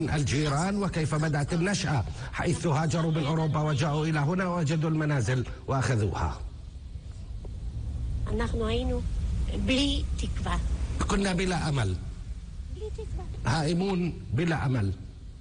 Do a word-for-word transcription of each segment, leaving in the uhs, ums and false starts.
الجيران وكيف بدأت النشأة، حيث هاجروا من أوروبا وجاءوا إلى هنا ووجدوا المنازل وأخذوها. كنا بلا أمل، هائمون بلا أمل.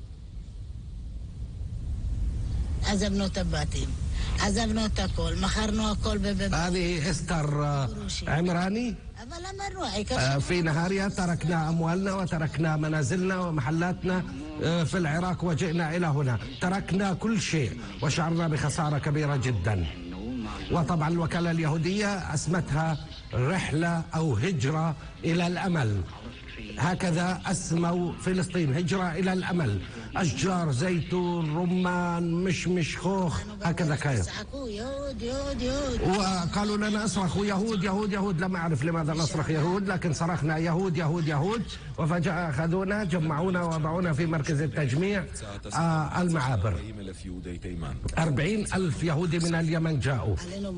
عزبنا تباتين، عزبنا تاكل، مخرنا كل ببب. هذه إستر عمراني. في نهارها تركنا أموالنا وتركنا منازلنا ومحلاتنا في العراق وجئنا إلى هنا، تركنا كل شيء وشعرنا بخسارة كبيرة جدا. وطبعا الوكالة اليهودية أسمتها رحلة أو هجرة إلى الأمل، هكذا أسموا فلسطين، هجرة إلى الأمل. أشجار زيتون، رمان، مشمش، خوخ، هكذا كان. وقالوا لنا اصرخوا يهود يهود يهود، لم أعرف لماذا نصرخ يهود، لكن صرخنا يهود يهود يهود. وفجأة أخذونا، جمعونا ووضعونا في مركز التجميع آه المعابر. أربعين ألف يهودي من اليمن جاءوا.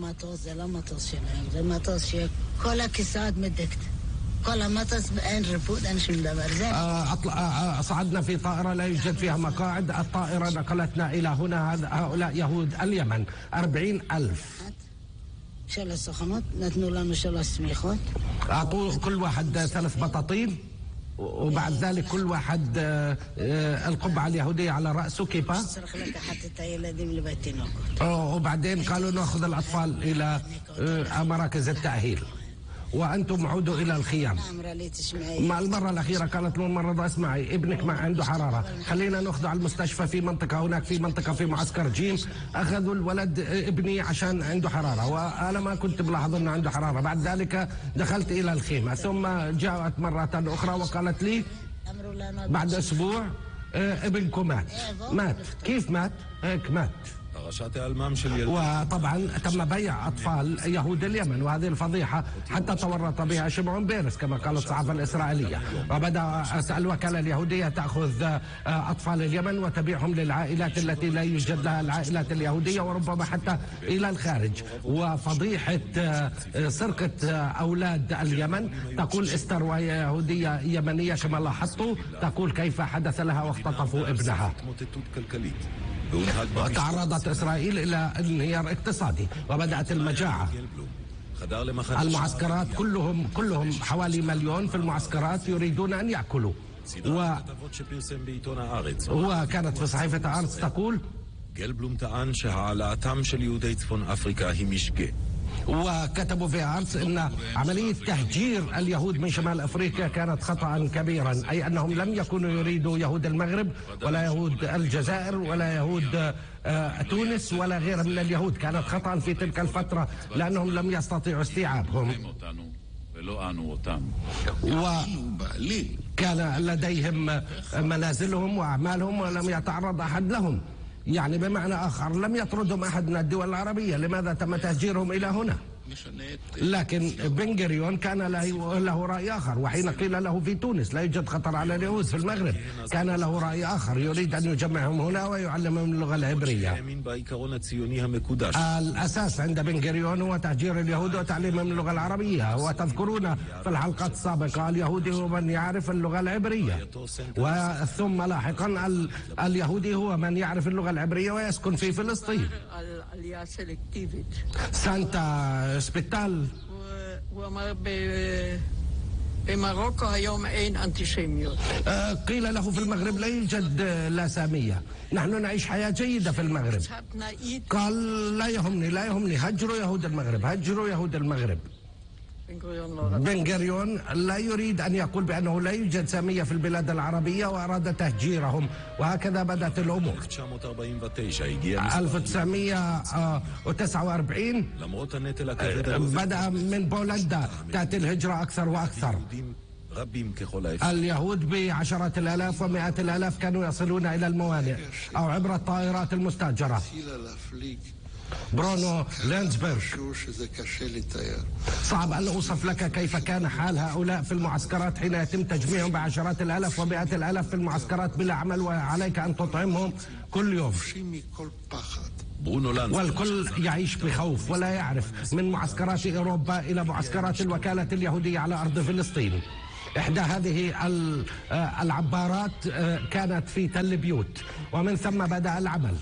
كل كساد مدكت كل ما تصبحين رفود أنشم دبر. أطلع صعدنا في طائرة لا يوجد فيها مقاعد، الطائرة نقلتنا إلى هنا. هؤلاء يهود اليمن أربعين ألف. شل السخنات نتنو لنا شل السميخات، أعطوا كل واحد ثلاث بطاطين، وبعد ذلك كل واحد القبعة اليهودية على رأسه كيبا. وبعدين قالوا نأخذ الأطفال إلى مراكز التأهيل وأنتم عودوا إلى الخيام. مع المرة الأخيرة كانت الممرضة اسمعي ابنك ما عنده حرارة، خلينا نأخذه على المستشفى في منطقة هناك، في منطقة في معسكر جيم. أخذوا الولد ابني عشان عنده حرارة، وأنا ما كنت ملاحظ أنه عنده حرارة. بعد ذلك دخلت إلى الخيمة، ثم جاءت مرة أخرى وقالت لي بعد أسبوع ابنكم مات. مات كيف مات؟ هيك مات. وطبعا تم بيع أطفال يهود اليمن، وهذه الفضيحة حتى تورط بها شمعون بيرس كما قالت الصحافة الإسرائيلية. وبدأ الوكالة اليهودية تأخذ أطفال اليمن وتبيعهم للعائلات التي لا يوجد لها العائلات اليهودية، وربما حتى إلى الخارج. وفضيحة سرقة أولاد اليمن، تقول استر وهي يهودية يمنية كما لاحظتوا، تقول كيف حدث لها واختطفوا ابنها. وتعرضت إسرائيل إلى انهيار اقتصادي وبدأت المجاعة. المعسكرات كلهم كلهم حوالي مليون في المعسكرات يريدون أن يأكلوا. و... وكانت في صحيفة آرتس تقول גלבלום טען שהעלאתם של יהודי צפון אפריקה היא משגה. وكتبوا في عرض أن عملية تهجير اليهود من شمال أفريقيا كانت خطأ كبيرا، أي أنهم لم يكونوا يريدوا يهود المغرب ولا يهود الجزائر ولا يهود تونس ولا غير من اليهود، كانت خطأ في تلك الفترة لأنهم لم يستطيعوا استيعابهم. وكان لديهم منازلهم وأعمالهم ولم يتعرض أحد لهم، يعني بمعنى آخر لم يطردهم أحد من الدول العربية. لماذا تم تهجيرهم إلى هنا؟ لكن بن غوريون كان له رأي آخر، وحين قيل له في تونس لا يوجد خطر على اليهود في المغرب كان له رأي آخر، يريد أن يجمعهم هنا ويعلمهم اللغة العبرية. الأساس عند بن غوريون هو تهجير اليهود وتعليمهم اللغة العربية. وتذكرون في الحلقات السابقة اليهودي هو من يعرف اللغة العبرية، وثم لاحقا اليهودي هو من يعرف اللغة العبرية ويسكن في فلسطين. سانتا سبيتال הוא אמר במרוקו היום אין אנטישמיות. قيل له في المغرب لا يوجد لاسامية، نحن نعيش حياة جيدة في المغرب. قال لا يهمني لا يهمني هجروا يهود المغرب، هجروا يهود المغرب. بن غوريون لا يريد أن يقول بأنه لا يوجد سامية في البلاد العربية وأراد تهجيرهم، وهكذا بدأت الأمور. ألف وتسعمائة وتسعة وأربعين بدأ من بولندا تأتي الهجرة أكثر وأكثر. اليهود بعشرات الآلاف ومئات الآلاف كانوا يصلون إلى الموانئ أو عبر الطائرات المستأجرة. برونو لينزبرغ، صعب أن أوصف لك كيف كان حال هؤلاء في المعسكرات حين يتم تجميعهم بعشرات الآلاف ومئات الآلاف في المعسكرات بلا عمل، وعليك أن تطعمهم كل يوم. والكل يعيش بخوف ولا يعرف، من معسكرات أوروبا إلى معسكرات الوكالة اليهودية على أرض فلسطين. إحدى هذه العبارات كانت في تل بيوت، ومن ثم بدأ العمل.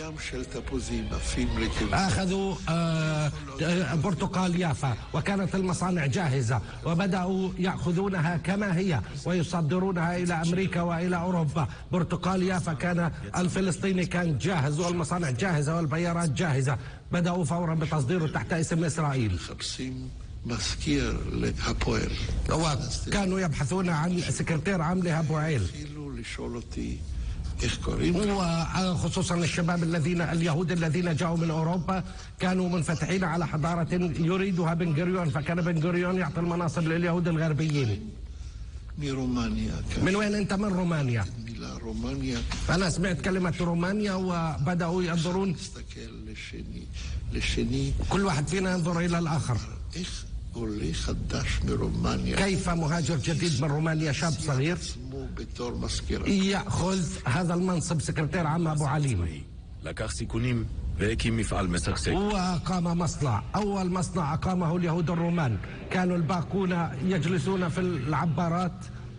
أخذوا برتقال يافا وكانت المصانع جاهزة، وبدأوا يأخذونها كما هي ويصدرونها إلى أمريكا وإلى أوروبا. برتقال يافا كان الفلسطيني كان جاهز والمصانع جاهزة والبيارات جاهزة، بدأوا فورا بتصديره تحت اسم إسرائيل. وكانوا يبحثون عن سكرتير عام لهابوعيل، وخصوصا الشباب الذين اليهود الذين جاءوا من أوروبا كانوا منفتحين على حضارة يريدها بن غوريون، فكان بن غوريون يعطي المناصب لليهود الغربيين. من رومانيا. من وين أنت؟ من رومانيا. رومانيا. أنا سمعت كلمة رومانيا وبدأوا ينظرون، كل واحد فينا ينظر إلى الآخر. كيف مهاجر جديد من رومانيا شاب صغير يأخذ هذا المنصب سكرتير عام أبو عليم؟ وقام مصنع، أول مصنع أقامه اليهود الرومان. كانوا الباقون يجلسون في العبارات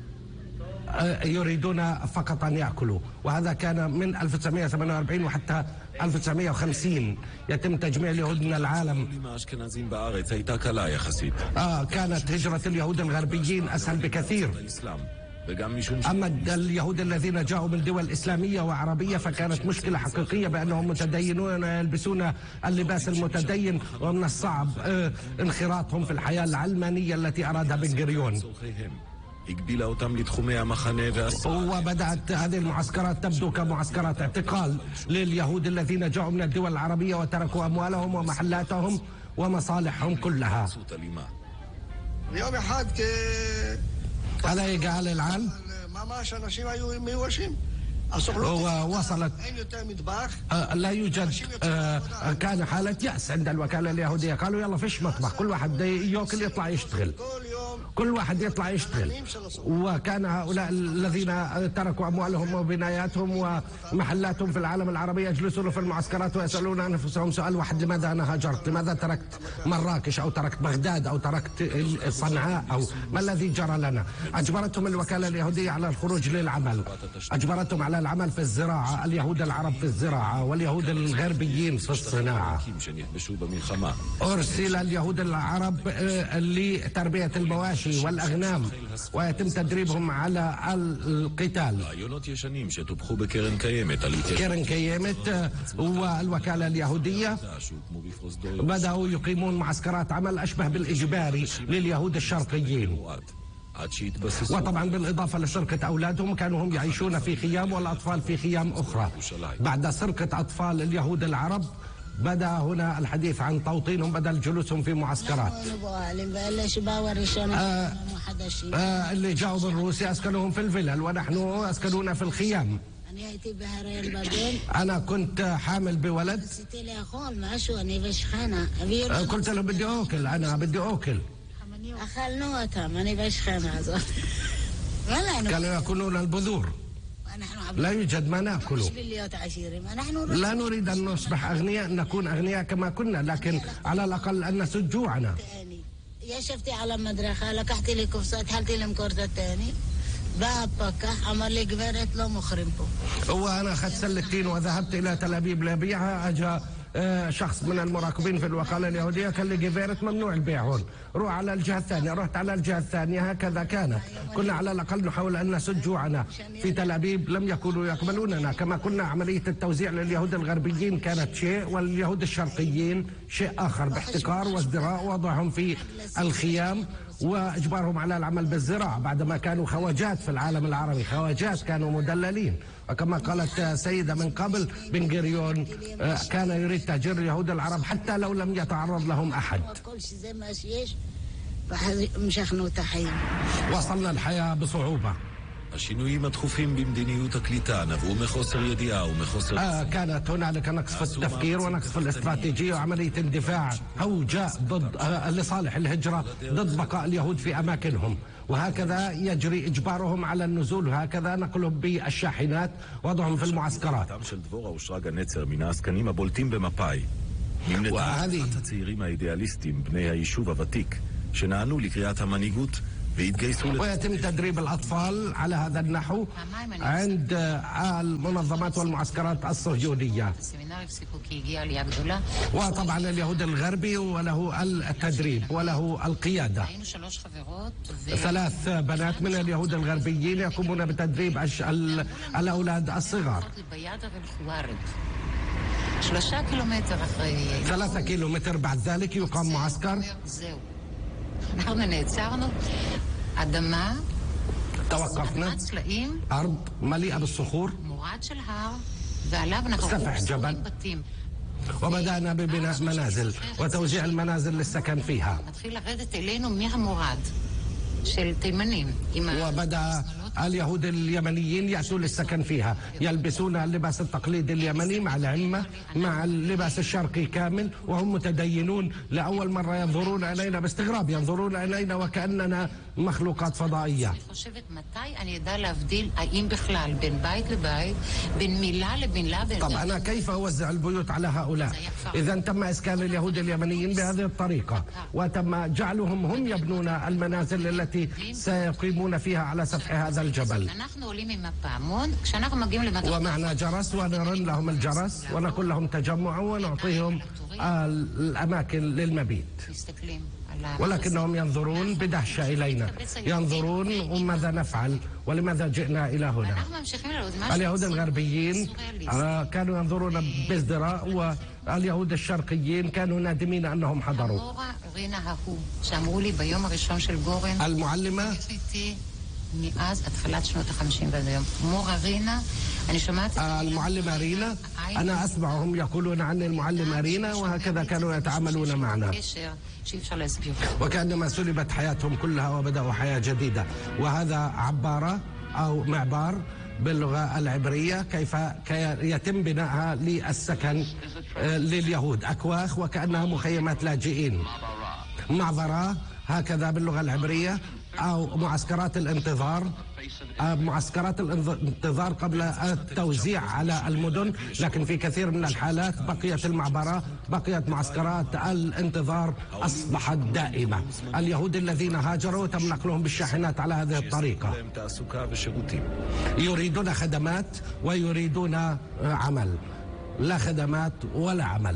يريدون فقط أن يأكلوا، وهذا كان من ألف وتسعمائة وثمانية وأربعين وحتى ألف وتسعمائة وخمسين يتم تجميع اليهود من العالم. آه كانت هجرة اليهود الغربيين أسهل بكثير. أما اليهود الذين جاءوا من دول إسلامية وعربية فكانت مشكلة حقيقية بأنهم متدينون يلبسون اللباس المتدين، ومن الصعب انخراطهم في الحياة العلمانية التي أرادها بن غوريون. وبدأت هذه المعسكرات تبدو كمعسكرات اعتقال لليهود الذين جاءوا من الدول العربية وتركوا أموالهم ومحلاتهم ومصالحهم كلها. يوم אחד هذا يقال العام ממש אנשים היו מיואשים. ووصلت لا يوجد. كان حالة يأس عند الوكالة اليهودية، قالوا يلا فيش مطبخ، كل واحد يأكل يطلع يشتغل، كل واحد يطلع يشتغل. وكان هؤلاء الذين تركوا أموالهم وبناياتهم ومحلاتهم في العالم العربي يجلسون في المعسكرات ويسألون أنفسهم سؤال واحد: لماذا أنا هاجرت؟ لماذا تركت مراكش أو تركت بغداد أو تركت صنعاء؟ أو ما الذي جرى لنا؟ أجبرتهم الوكالة اليهودية على الخروج للعمل، أجبرتهم على العمل في الزراعة، اليهود العرب في الزراعة واليهود الغربيين في الصناعة. أرسل اليهود العرب لتربية المواشي والأغنام ويتم تدريبهم على القتال. كيرن كيمت والوكالة اليهودية بدأوا يقيمون معسكرات عمل أشبه بالإجباري لليهود الشرقيين، وطبعا بالإضافة لسرقة أولادهم كانوا هم يعيشون في خيام والأطفال في خيام أخرى. بعد سرقة أطفال اليهود العرب بدأ هنا الحديث عن توطينهم بدل جلوسهم في معسكرات. آه آه اللي جاءوا من روسيا أسكنوهم في الفلل ونحن أسكنونا في الخيام. أنا كنت حامل بولد، آه قلت له بدي أوكل، أنا بدي أوكل. كانوا يأكلون البذور، لا يوجد ما نأكله. لا نريد أن نصبح أغنياء، نكون أغنياء كما كنا، لكن على الأقل أن نسد جوعنا. يا شفتي على مدرخة لكحتي لي كفصات حلتي لي مكورتة الثاني بابكح عمل لي قبرت له مخرمته. وأنا أخذت سلتين وذهبت إلى تل أبيب لأبيعها. أجا شخص من المراقبين في الوكالة اليهودية قال لي جيفيرت ممنوع البيع هون، روح على الجهة الثانية. رحت على الجهة الثانية. هكذا كانت، كنا على الأقل نحاول أن نسد جوعنا. في تل أبيب لم يكونوا يقبلوننا كما كنا. عملية التوزيع لليهود الغربيين كانت شيء واليهود الشرقيين شيء آخر، باحتكار وازدراء وضعهم في الخيام وإجبارهم على العمل بالزراعة بعدما كانوا خواجات في العالم العربي، خواجات كانوا مدللين. وكما قالت سيدة من قبل بن غوريون كان يريد تهجير اليهود العرب حتى لو لم يتعرض لهم أحد. وصلنا الحياة بصعوبة. השינויים התכופים במדיניות הקליטה נבעו מחוסר ידיעה ומחוסר... آه كانت هنالك نقص في التفكير ونقص في الاستراتيجية وعملية اندفاع هوجاء ضد آه لصالح الهجرة ضد بقاء اليهود في أماكنهم، وهكذا يجري إجبارهم على النزول، وهكذا نقلهم بالشاحنات وضعهم في المعسكرات. وهذه הצעירים האידיאליסטים בני היישוב הוותיק שנענו לקריאת המנהיגות ويتم تدريب الأطفال على هذا النحو عند المنظمات والمعسكرات الصهيونية. وطبعا اليهود الغربي وله التدريب وله القيادة. ثلاث بنات من اليهود الغربيين يقومون بتدريب الأولاد الصغار. ثلاثة كيلومتر بعد ذلك يقام معسكر. توقفنا، أرض مليئة بالصخور، سفح جبل، وبدأنا ببناء منازل وتوزيع المنازل للسكن فيها. وبدأ اليهود اليمنيين يأتوا للسكن فيها، يلبسون اللباس التقليدي اليمني مع العمة مع اللباس الشرقي كامل، وهم متدينون. لأول مرة ينظرون إلينا باستغراب، ينظرون إلينا وكأننا مخلوقات فضائية. طب أنا كيف أوزع البيوت على هؤلاء؟ إذا تم إسكان اليهود اليمنيين بهذه الطريقة، وتم جعلهم هم يبنون المنازل التي سيقيمون فيها على سفح هذا الجبل. ومعنا جرس ونرن لهم الجرس ونقول لهم تجمعوا ونعطيهم الأماكن للمبيت، ولكنهم ينظرون بدهشة إلينا، ينظرون وماذا نفعل ولماذا جئنا إلى هنا. اليهود الغربيين كانوا ينظرون بازدراء، واليهود الشرقيين كانوا نادمين أنهم حضروا. المعلمة المعلمة رينا، أنا أسمعهم يقولون عني المعلمة رينا، وهكذا كانوا يتعاملون معنا، وكأنما سلبت حياتهم كلها وبدأوا حياة جديدة. وهذا عبارة أو معبار باللغة العبرية، كيف يتم بنائها للسكن لليهود، أكواخ وكأنها مخيمات لاجئين. معبرة هكذا باللغة العبرية، أو معسكرات الانتظار، معسكرات الانتظار قبل التوزيع على المدن، لكن في كثير من الحالات بقيت المعبرة، بقيت معسكرات الانتظار أصبحت دائمة. اليهود الذين هاجروا تم نقلهم بالشاحنات على هذه الطريقة، يريدون خدمات ويريدون عمل، لا خدمات ولا عمل.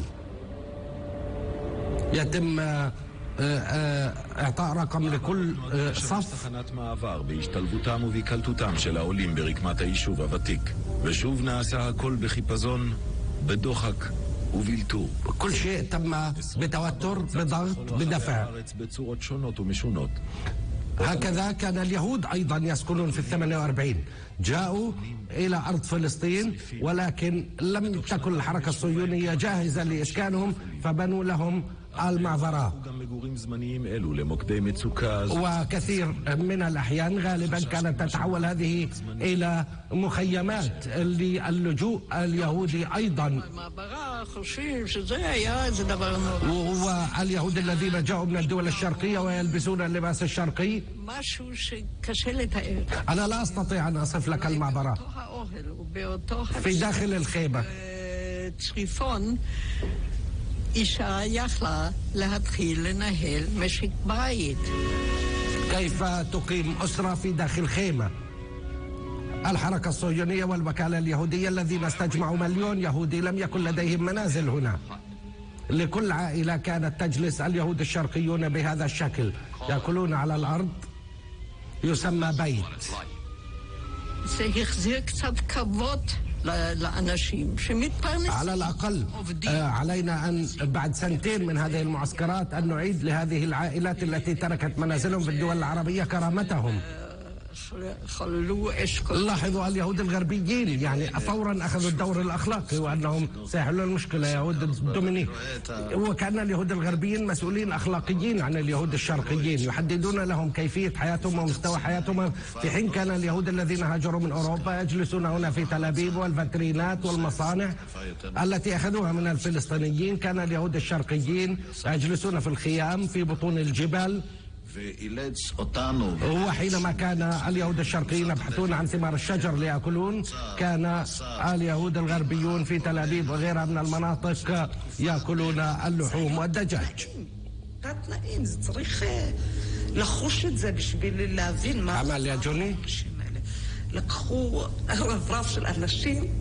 يتم اعطاء רקם לכל סף. תחנת מעבר בהשתלבותם ובקלטותם של העולים ברקמת היישוב הוותיק, ושוב נעשה הכל בחיפזון, בדוחק ובלתור. כל شيء تم بتوتر، بضغط، بدفع. בצורות שונות ומשונות. هكذا كان اليهود أيضا يسكنون في الثمانية وأربعين، جاءوا إلى أرض فلسطين، ولكن لم تكن الحركة الصهيونية جاهزة لإسكانهم، فبنوا لهم المعبرة. وكثير من الأحيان غالبا كانت تتحول هذه إلى مخيمات للجوء اليهودي أيضا. واليهود الذين جاءوا من الدول الشرقية ويلبسون اللباس الشرقي، أنا لا أستطيع أن أصف لك المعبرة. في داخل الخيمة אישה יכלה להתחיל לנהל משק בית. كيف تقيم أسرة في داخل خيمة؟ الحركة الصهيونية والوكالة اليهودية الذين استجمعوا مليون يهودي لم يكن لديهم منازل هنا. لكل عائلة كانت تجلس اليهود الشرقيون بهذا الشكل، يأكلون على الأرض، يسمى بيت. זה החזיר קצת כבוד לאנשים שמתפרנסים. على الأقل علينا أن بعد سنتين من هذه المعسكرات أن نعيد لهذه العائلات التي تركت منازلهم في الدول العربية كرامتهم. لاحظوا اليهود الغربيين يعني فورا أخذوا الدور الأخلاقي وأنهم سيحلون المشكلة. يهود الدومينيك، وكأن اليهود الغربيين مسؤولين أخلاقيين عن اليهود الشرقيين، يحددون لهم كيفية حياتهم ومستوى حياتهم، في حين كان اليهود الذين هاجروا من أوروبا يجلسون هنا في تل أبيب والفاترينات والمصانع التي أخذوها من الفلسطينيين. كان اليهود الشرقيين يجلسون في الخيام في بطون الجبال. وحينما كان اليهود الشرقيين يبحثون عن ثمار الشجر ليأكلون، كان اليهود الغربيون في تل أبيب وغيرها من المناطق يأكلون اللحوم والدجاج. לחוש את זה בשביל להבין מה... עמל יא ג'וני? לקחו רב רב של אנשים